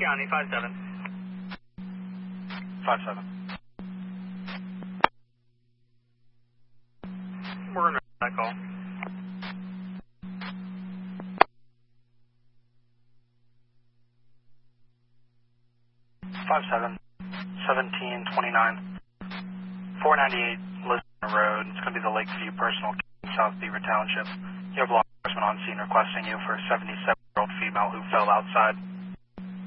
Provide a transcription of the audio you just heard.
County, 5-7. 5-7. We're in that call. 5-7. 1729. 498 Lisbon Road. It's going to be the Lakeview Personal Care in South Beaver Township. You have law enforcement on scene requesting you for a 77-year-old female who fell outside.